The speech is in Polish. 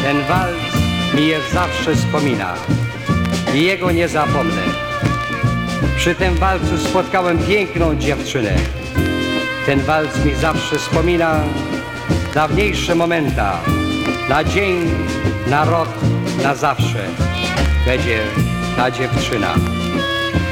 Ten walc mi jest zawsze wspomina i jego nie zapomnę. Przy tym walcu spotkałem piękną dziewczynę. Ten walc mi zawsze wspomina dawniejsze momenta. Na dzień, na rok, na zawsze będzie ta dziewczyna.